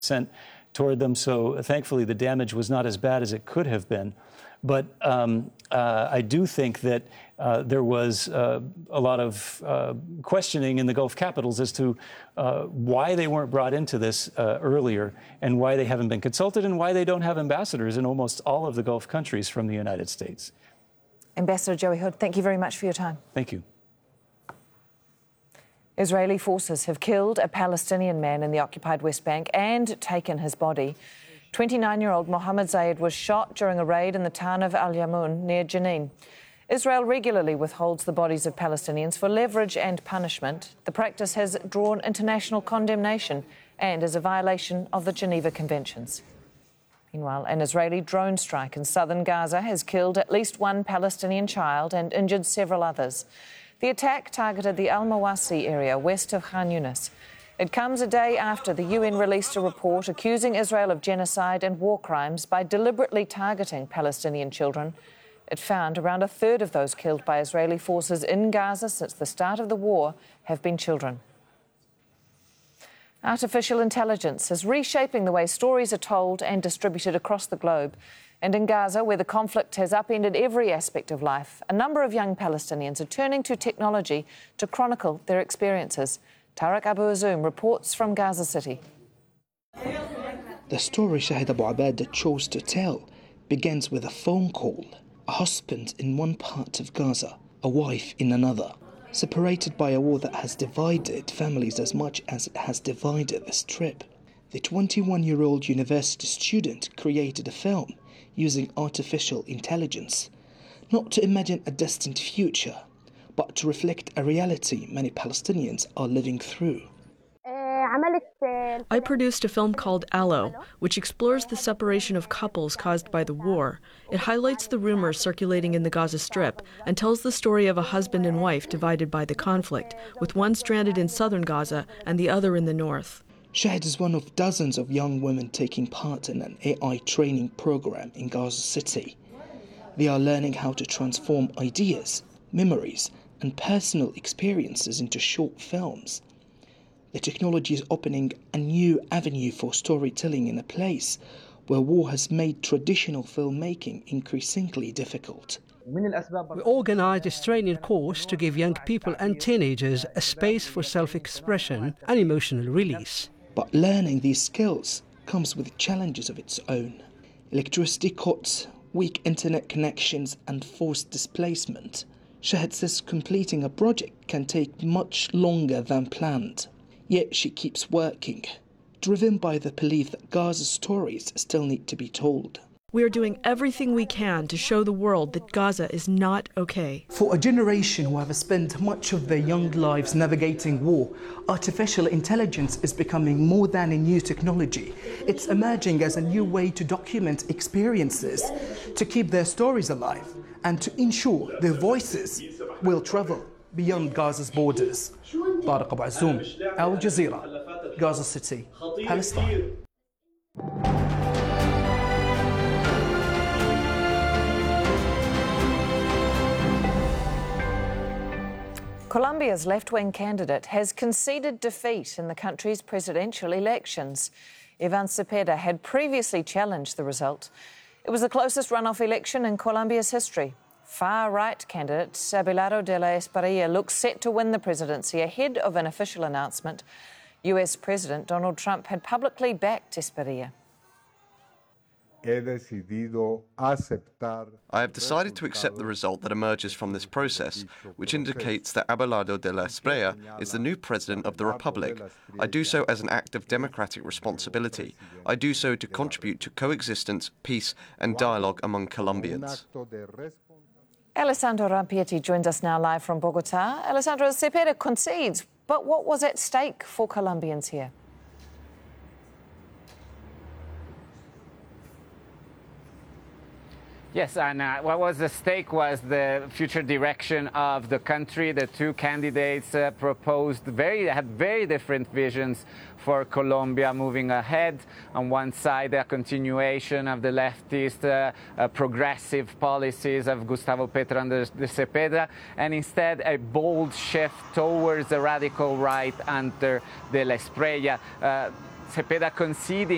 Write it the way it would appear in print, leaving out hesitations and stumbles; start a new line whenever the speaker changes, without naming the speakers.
sent toward them. So thankfully, the damage was not as bad as it could have been. But I do think that there was a lot of questioning in the Gulf capitals as to why they weren't brought into this earlier, and why they haven't been consulted, and why they don't have ambassadors in almost all of the Gulf countries from the United States.
Ambassador Joey Hood, thank you very much for your time.
Thank you.
Israeli forces have killed a Palestinian man in the occupied West Bank and taken his body. 29-year-old Mohammed Zayed was shot during a raid in the town of Al Yamoun near Jenin. Israel regularly withholds the bodies of Palestinians for leverage and punishment. The practice has drawn international condemnation and is a violation of the Geneva Conventions. Meanwhile, an Israeli drone strike in southern Gaza has killed at least one Palestinian child and injured several others. The attack targeted the Al-Mawasi area west of Khan Yunis. It comes a day after the UN released a report accusing Israel of genocide and war crimes by deliberately targeting Palestinian children. It found around a third of those killed by Israeli forces in Gaza since the start of the war have been children. Artificial intelligence is reshaping the way stories are told and distributed across the globe. And in Gaza, where the conflict has upended every aspect of life, a number of young Palestinians are turning to technology to chronicle their experiences. Tarek Abu Azoum reports from Gaza City.
The story Shahid Abu Abada chose to tell begins with a phone call. A husband in one part of Gaza, a wife in another, separated by a war that has divided families as much as it has divided the Strip. The 21-year-old university student created a film using artificial intelligence, not to imagine a distant future, but to reflect a reality many Palestinians are living through.
I produced a film called Aloe, which explores the separation of couples caused by the war. It highlights the rumors circulating in the Gaza Strip and tells the story of a husband and wife divided by the conflict, with one stranded in southern Gaza and the other in the north.
Shahid is one of dozens of young women taking part in an AI training program in Gaza City. They are learning how to transform ideas, memories, and personal experiences into short films. The technology is opening a new avenue for storytelling in a place where war has made traditional filmmaking increasingly difficult.
We organized this training course to give young people and teenagers a space for self-expression and emotional release.
But learning these skills comes with challenges of its own. Electricity cuts, weak internet connections, and forced displacement. Shahid says completing a project can take much longer than planned. Yet she keeps working, driven by the belief that Gaza's stories still need to be told.
We are doing everything we can to show the world that Gaza is not okay.
For a generation who have spent much of their young lives navigating war, artificial intelligence is becoming more than a new technology. It's emerging as a new way to document experiences, to keep their stories alive, and to ensure their voices will travel beyond Gaza's borders. Tarek Abu Azoum, Al Jazeera, Gaza City, Palestine.
Colombia's left-wing candidate has conceded defeat in the country's presidential elections. Ivan Cepeda had previously challenged the result. It was the closest runoff election in Colombia's history. Far-right candidate Abelardo de la Espriella looks set to win the presidency ahead of an official announcement. US President Donald Trump had publicly backed Espriella.
I have decided to accept the result that emerges from this process, which indicates that Abelardo de la Espriella is the new president of the Republic. I do so as an act of democratic responsibility. I do so to contribute to coexistence, peace and dialogue among Colombians.
Alessandro Rampieti joins us now live from Bogota. Alessandro, Cepeda concedes, but what was at stake for Colombians here?
Yes, and what was at stake was the future direction of the country. The two candidates had very different visions for Colombia moving ahead. On one side, a continuation of the leftist progressive policies of Gustavo Petro under de Cepeda, and instead a bold shift towards the radical right under de la Espriella. Cepeda conceding